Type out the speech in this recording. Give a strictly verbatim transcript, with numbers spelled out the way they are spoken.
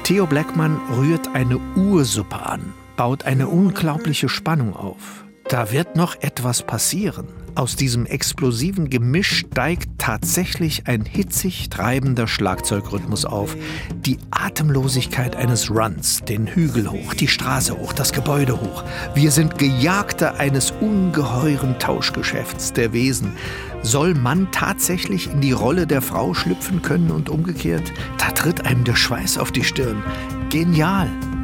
Theo Bleckmann rührt eine Ursuppe an, baut eine unglaubliche Spannung auf. Da wird noch etwas passieren. Aus diesem explosiven Gemisch steigt tatsächlich ein hitzig treibender Schlagzeugrhythmus auf. Die Atemlosigkeit eines Runs, den Hügel hoch, die Straße hoch, das Gebäude hoch. Wir sind Gejagte eines ungeheuren Tauschgeschäfts der Wesen. Soll Mann tatsächlich in die Rolle der Frau schlüpfen können und umgekehrt? Da tritt einem der Schweiß auf die Stirn. Genial!